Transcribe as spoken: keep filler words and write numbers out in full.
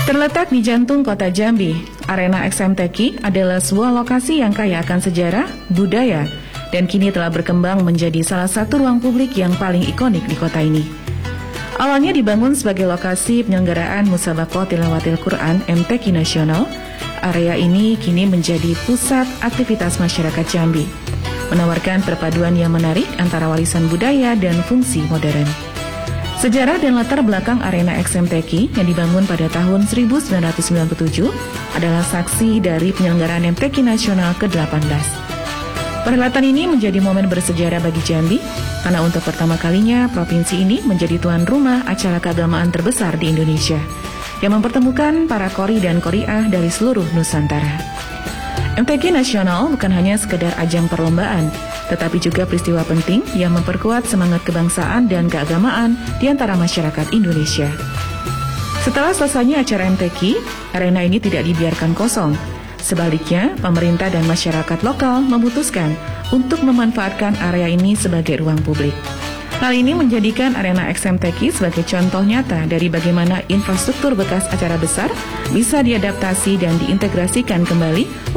Terletak di jantung kota Jambi, Arena X M T Q adalah sebuah lokasi yang kaya akan sejarah, budaya, dan kini telah berkembang menjadi salah satu ruang publik yang paling ikonik di kota ini. Awalnya dibangun sebagai lokasi penyelenggaraan Musabaqah Tilawatil Quran M T Q Nasional, area ini kini menjadi pusat aktivitas masyarakat Jambi, menawarkan perpaduan yang menarik antara warisan budaya dan fungsi modern. Sejarah dan latar belakang Arena X M T Q yang dibangun pada tahun seribu sembilan ratus sembilan puluh tujuh adalah saksi dari penyelenggaraan M T Q Nasional ke delapan belas. Perhelatan ini menjadi momen bersejarah bagi Jambi karena untuk pertama kalinya provinsi ini menjadi tuan rumah acara keagamaan terbesar di Indonesia yang mempertemukan para qori dan qoriah dari seluruh Nusantara. M T Q Nasional bukan hanya sekedar ajang perlombaan, tetapi juga peristiwa penting yang memperkuat semangat kebangsaan dan keagamaan di antara masyarakat Indonesia. Setelah selesainya acara M T Q, arena ini tidak dibiarkan kosong. Sebaliknya, pemerintah dan masyarakat lokal memutuskan untuk memanfaatkan area ini sebagai ruang publik. Hal ini menjadikan Arena X M T Q sebagai contoh nyata dari bagaimana infrastruktur bekas acara besar bisa diadaptasi dan diintegrasikan kembali